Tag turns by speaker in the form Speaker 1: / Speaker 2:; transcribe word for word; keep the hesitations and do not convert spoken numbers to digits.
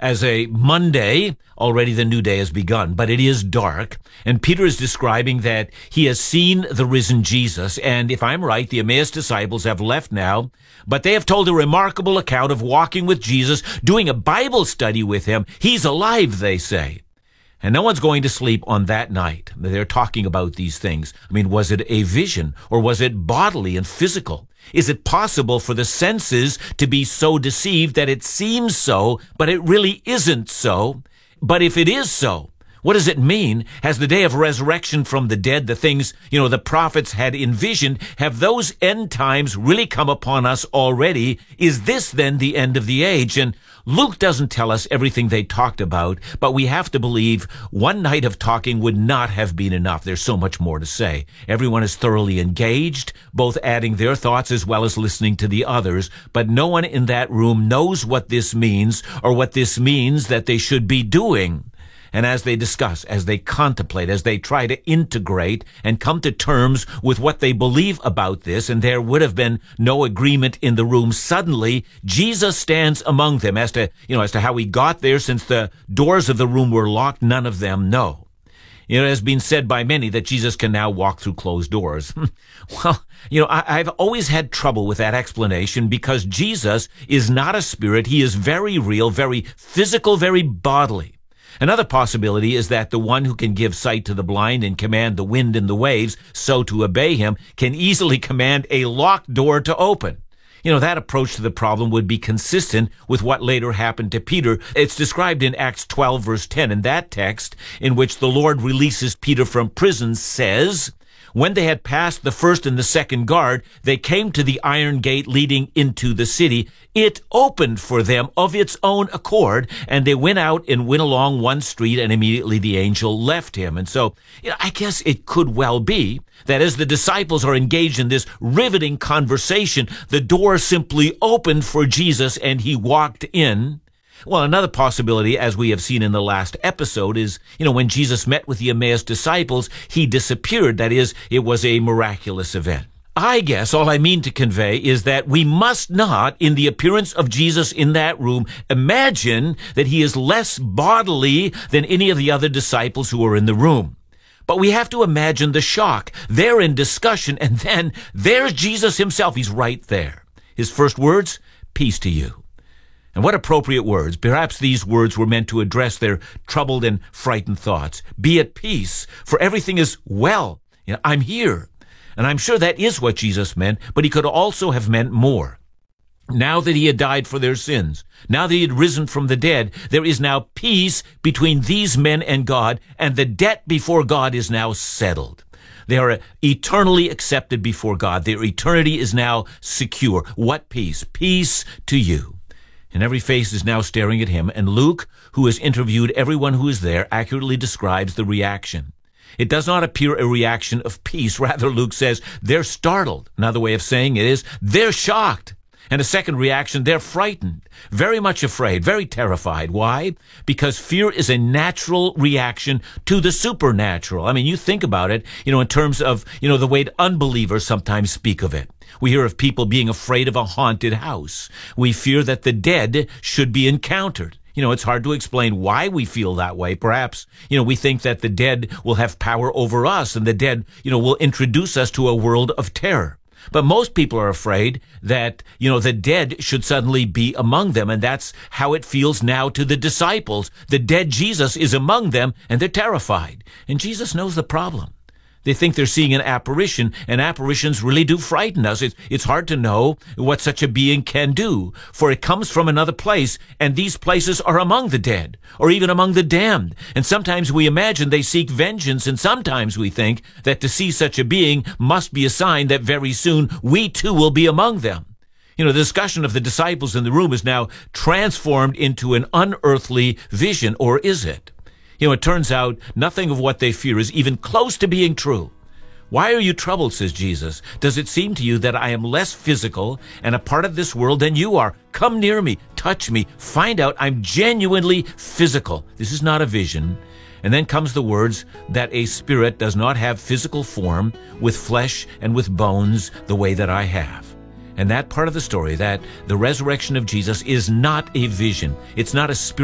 Speaker 1: as a Monday. Already the new day has begun, but it is dark. And Peter is describing that he has seen the risen Jesus. And if I'm right, the Emmaus disciples have left now, but they have told a remarkable account of walking with Jesus, doing a Bible study with him. He's alive, they say. And no one's going to sleep on that night. They're talking about these things. I mean, was it a vision, or was it bodily and physical? Is it possible for the senses to be so deceived that it seems so, but it really isn't so? But if it is so, what does it mean? Has the day of resurrection from the dead, the things, you know, the prophets had envisioned, have those end times really come upon us already? Is this then the end of the age? And Luke doesn't tell us everything they talked about, but we have to believe one night of talking would not have been enough. There's so much more to say. Everyone is thoroughly engaged, both adding their thoughts as well as listening to the others, but no one in that room knows what this means or what this means that they should be doing. And as they discuss, as they contemplate, as they try to integrate and come to terms with what they believe about this, and there would have been no agreement in the room, suddenly Jesus stands among them. As to, you know, as to how he got there, since the doors of the room were locked, none of them know. You know, it has been said by many that Jesus can now walk through closed doors. Well, you know, I, I've always had trouble with that explanation, because Jesus is not a spirit. He is very real, very physical, very bodily. Another possibility is that the one who can give sight to the blind and command the wind and the waves so to obey him can easily command a locked door to open. You know, that approach to the problem would be consistent with what later happened to Peter. It's described in Acts twelve, verse ten, and that text, in which the Lord releases Peter from prison, says, "When they had passed the first and the second guard, they came to the iron gate leading into the city. It opened for them of its own accord, and they went out and went along one street, and immediately the angel left him." And so, you know, I guess it could well be that as the disciples are engaged in this riveting conversation, the door simply opened for Jesus and he walked in. Well, another possibility, as we have seen in the last episode, is, you know, when Jesus met with the Emmaus disciples, he disappeared. That is, it was a miraculous event. I guess all I mean to convey is that we must not, in the appearance of Jesus in that room, imagine that he is less bodily than any of the other disciples who were in the room. But we have to imagine the shock. They're in discussion, and then there's Jesus himself. He's right there. His first words, "Peace to you." And what appropriate words. Perhaps these words were meant to address their troubled and frightened thoughts. Be at peace, for everything is well. You know, I'm here. And I'm sure that is what Jesus meant, but he could also have meant more. Now that he had died for their sins, now that he had risen from the dead, there is now peace between these men and God, and the debt before God is now settled. They are eternally accepted before God. Their eternity is now secure. What peace? Peace to you. And every face is now staring at him, and Luke, who has interviewed everyone who is there, accurately describes the reaction. It does not appear a reaction of peace. Rather, Luke says they're startled. Another way of saying it is they're shocked. And a second reaction, they're frightened, very much afraid, very terrified. Why? Because fear is a natural reaction to the supernatural. I mean, you think about it, you know, in terms of, you know, the way unbelievers sometimes speak of it. We hear of people being afraid of a haunted house. We fear that the dead should be encountered. You know, it's hard to explain why we feel that way. Perhaps, you know, we think that the dead will have power over us, and the dead, you know, will introduce us to a world of terror. But most people are afraid that, you know, the dead should suddenly be among them, and that's how it feels now to the disciples. The dead Jesus is among them, and they're terrified. And Jesus knows the problem. They think they're seeing an apparition, and apparitions really do frighten us. It's, it's hard to know what such a being can do, for it comes from another place, and these places are among the dead, or even among the damned. And sometimes we imagine they seek vengeance, and sometimes we think that to see such a being must be a sign that very soon we too will be among them. You know, the discussion of the disciples in the room is now transformed into an unearthly vision, or is it? You know, it turns out nothing of what they fear is even close to being true. Why are you troubled, says Jesus? Does it seem to you that I am less physical and a part of this world than you are? Come near me, touch me, find out I'm genuinely physical. This is not a vision. And then comes the words that a spirit does not have physical form with flesh and with bones the way that I have. And that part of the story, that the resurrection of Jesus is not a vision. It's not a spirit.